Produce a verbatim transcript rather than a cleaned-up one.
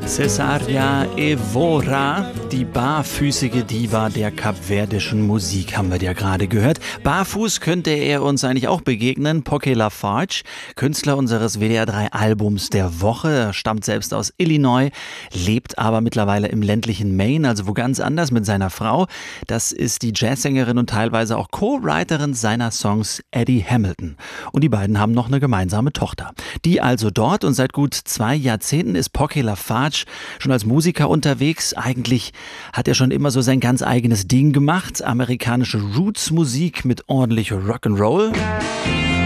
Cesaria Evora, die barfüßige Diva der kapverdischen Musik, haben wir ja gerade gehört. Barfuß könnte er uns eigentlich auch begegnen. Poké Lafarge, Künstler unseres W D R drei Albums der Woche, er stammt selbst aus Illinois, lebt aber mittlerweile im ländlichen Maine, also wo ganz anders, mit seiner Frau. Das ist die Jazzsängerin und teilweise auch Co-Writerin seiner Songs Eddie Hamilton. Und die beiden haben noch eine gemeinsame Tochter. Die also dort, und seit gut zwei Jahrzehnten ist Poké Lafarge schon als Musiker unterwegs. Eigentlich hat er schon immer so sein ganz eigenes Ding gemacht. Amerikanische Roots-Musik mit ordentlich Rock'n'Roll.